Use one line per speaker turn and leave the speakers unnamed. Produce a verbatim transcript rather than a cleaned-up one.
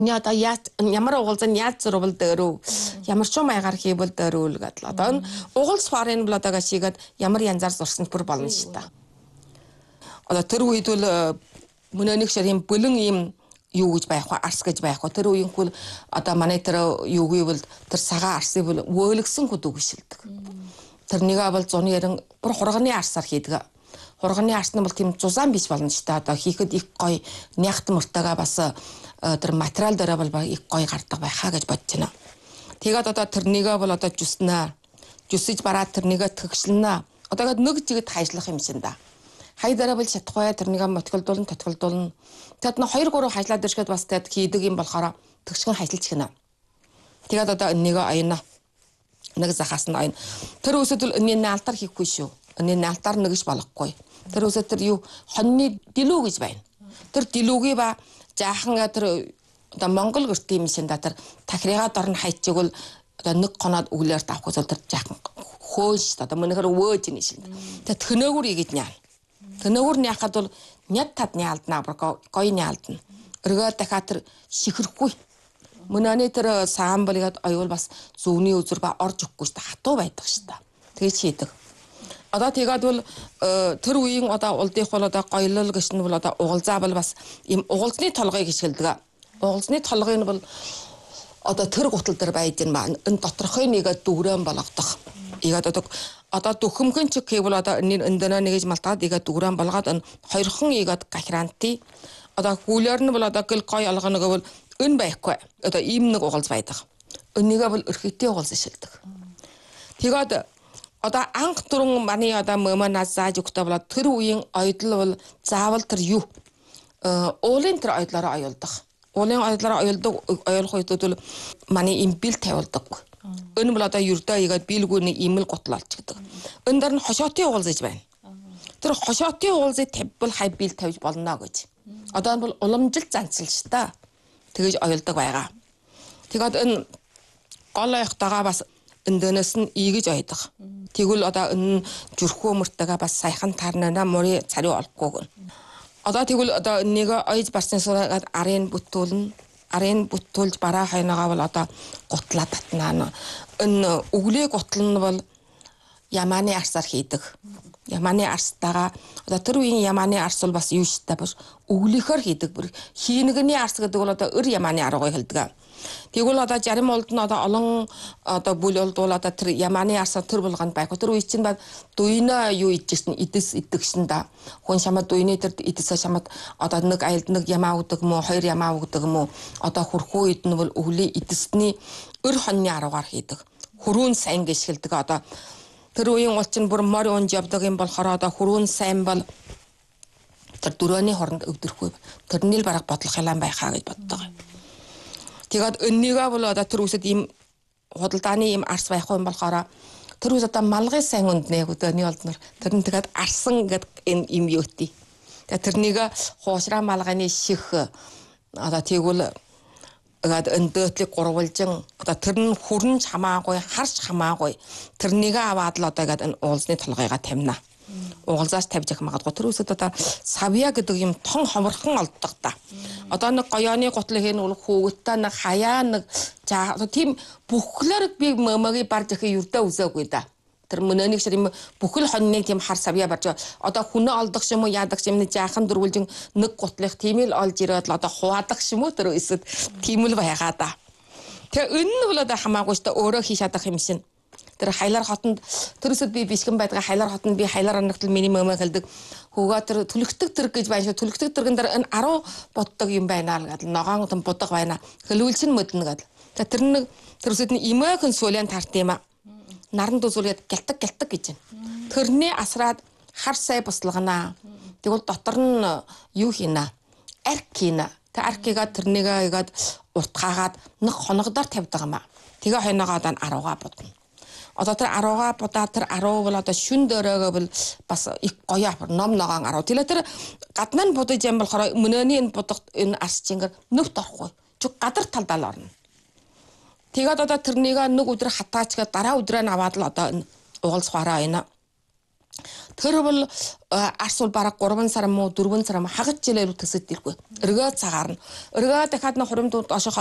Ня одоо яаж ямар угалзан яаж зурвал дөрөв ямар ч юм аягаар хийвэл дөрөв л гэдэл. Одоо энэ угалс фарын бол одоо гашигээд ямар янзаар зурсан бүр болно шүү дээ. Одоо тэр үед бол мөнөнийг ширийн бөлөн юм юу гэж байх вэ? Арс гэж байх вэ? Тэр үеийн хөл одоо манай тэр юу гэвэл тэр сагаа арсыг бол өөлгсөн хөдөг шилдэг. Тэрнийгээ бол зуны ярин бүр хурганы арсаар хийдэг. Хурганы арс нь бол тийм зузаан биш болно шүү дээ. Одоо хийхэд их гоё нягт мөртөөгөө бас тэр материал дээр бол их гоё гардаг байхаа гэж бодож байна. Тэгээд одоо тэрнийгээ бол одоо жүснэ. Жүсэж бараад тэрнийгээ төгшлөнө. Одоогод нэг жигэд хайжлах юм шин да. Хай дараа бол шатахгүй тэрнийгээ мотголдуулна, татгалдуулна. Тэгэд нэг хоёр гурав хайжлаад ирсгэд бас тэгэд хийдэг юм болохоор төгсгөн хайжилж гинэ. Тэгээд одоо энэгээ аяна. Нэг захаас нь аяна. Тэр үсэд бол энэний наалтар хийхгүй шүү. Энэний наалтар нэгж болохгүй. Тэр үсэд тэр юу хоньны дэлүү гэж байна. Тэр дэлүүгээ ба жаахан тэр одоо Монгол гэрт юм шин да тэр тахирыгаа дорн хайчиг бол одоо нэг гоноод өглөөр давхгүйс бол тэр жаахан хөөж одоо мөнөхөр өвөөж ин шин. Тэгээд төнөөгөр игээд няа. Төнөөгөр няхад бол няд тад няалдна гоё няалдна. Өргөө дахиад тэр шихэрхгүй. Мөнөний тэр саан болгээд аюул бас зүвний үзүр ба орж өгөхгүй шүү дээ. Хатуу байдаг шүү дээ. Тэгээд хийдэг. Одоо тэгээд бол тэр үеийн одоо улдынх бол одоо гоёлол гэж нь бол одоо угалзаа бол бас ийм угалзны толгой гэж хэлдэг. Угалзны толгой нь бол одоо тэр гутал дээр байж байна. Энэ доторхой нэгэ дүгрэн болгодох. Игээд одоо одоо дөхөмгөн чиг гэвэл одоо энэ эндэнэ нэгж малтаад игээд дүгрэн болгоод энэ хоёрхан игээд гахранти. Одоо хүлээр нь бол одоо гэл гоё олгоно гэвэл өн байхгүй. Одоо ийм нэг угалз байдаг. Өнийгээ бол өрхөтэй угалз шилдэг. Тэгээд одоо анх түрэн маны одоо мөмөнөөс зааж өгтөө болоод тэр үеийн ойдол бол заавал тэр юу уулын тэр ойдлороо оюулдаг. Уулын ойдлороо оюулдаг оюулах үед бол маны им бил тавилдаг. Энэ бол одоо ердөө игээд биелгүй нэг имэл гутал олчдаг. Энэ дэр нь хошоотын угалз гэж байна. Тэр хошоотын угалзыг тавьбал хай бил тавьж болно гэж. Одоо энэ бол уламжил занцал ш та. Тэгэж оюулдаг байгаа. Тэгээд энэ гол ойхтойгоо бас эндэнэс нь ийгэж ойдог. Тэгвэл одоо энэ зүрхөө мөртөөгөө бас саяхан таарнаа мөрий цариу олохгүй. Одоо тэгвэл одоо нэг ойж барсан сураад арын бүтүүлнэ. Арын бүтүүлж бараа хайнагаа бол одоо гутлаа татнаа. Энэ өглөө гутал нь бол ямааны арсаар хийдэг. Ямааны арстайгаа одоо тэр үеийн ямааны арс бол бас юу шигтэй бас өглөөхөр хийдэг. Хийнэгний арс гэдэг бол одоо өр ямааны аргыг хэлдэг. Тэгвэл одоо зарим улд нь одоо олон одоо бүл улд бол одоо тэр ямааны арсаар тэр болгонд байх. Тэр үе чинь ба дуйна юу идчихсэн идэс идэгсэн да. Хүн шамаа дуйны тэр идэсээ шамаад одоо нэг айлд нэг ямаа өгдөг мө хоёр ямаа өгдөг мө одоо хөрхөө ид нь бол өглөө идэсний өр хоньны аргаар хийдэг. Хөрүүн сайн гэж хэлдэг. Одоо тэр үеийн ул чинь бүр морь унж явдаг юм болохоор одоо хөрүүн сайн бол тэр дөрөвний хоронд өвдөрхгүй. Тэрний л бараг бодлох ялан байхаа гэж боддог. Тэгээд өннийгээ бол одоо тэр үсэд ийм худалдааны ийм арс байх юм болохоор тэр үс одоо малгай сайн үнднэ өдөөний олднор тэр нь тэгээд арсан гэдэг энэ юм юути. Тэгээд тэрнийг хуушраа малгайны ших одоо тэгвэл тэгээд өндөөтлийг гурвалжин одоо тэр нь хүрнж хамаагүй харж хамаагүй тэрнийг аваад л одоо тэгээд энэ уулзны толгойгоо тавина. Угалзаас тавьж ах магадгүй тэр үсэд одоо савья гэдэг юм тон хоморхон олддог та. Одоо нэг гоёны гутлыг хийн бол хөөгтэй нэг хаяа нэг за тийм бүхлээр би мөмөгийн барж ихе юрдээ үзээгүй да. Тэр мөнөнийг шир бүхэл хоньныг тийм хар савья барж одоо хүнээ олдох юм уу яадаг юм жаахан дөрвөлжин нэг гутлыг тийм л олж ирээд л одоо хуваадаг юм уу тэр үсэд тийм л байгаа да. Тэгээ энэ нь бол одоо хамаагүй шүү дээ өөрөө хийж чадах юм шин. Тэр хайлар хотонд тэр үсэд би бишгэн байдаг хайлар хотонд би хайлар анагтал миний мөмө хэлдэг хөөгаа тэр түлхтэг тэрэг гэж байна шүү түлхтэг тэрэгэн дээр энэ арав боддог юм байна л гэдэг ногоон том будаг байна хөлүүлчин мөднө гэдэг. Тэгээ тэр нэг тэр үсэд нь имээхэн сүлэн тарт юм а наран дүүсүүлээд гялтаг гялтаг гэж байна. Тэрний асраад хар сай буслагнаа. Тэгвэл дотор нь юу хийнэ? Арк хийнэ. Тэг аркигаа тэрнийгээ игээд утгаагаад нэг хоногдоор тавьдаг юм а. Тэгээ хойноогоо дан аруугаа будна. Одоо тэр аруугаа будаа тэр аруу бол одоо шүн дөрөөгөө бол бас их гоё ном ногоон аруу. Тэглээ тэр гаднаа нь будаж юм болохоор мөнөний энэ будагт энэ арс чингэр нүвт орохгүй. Чуг гадар талдаа орно. Тэгээд одоо тэрнийг нэг өдөр хатаачгаа дараа өдрөө аваад л одоо энэ угалзахаараа байна. Тэр бол арс бол бараг гурван сар муу дөрвөн сар хагас жилээр төсөд дэлгүй. Өргөө цагаар нь. Өргөө дахиад нэг хуримдууд ошоо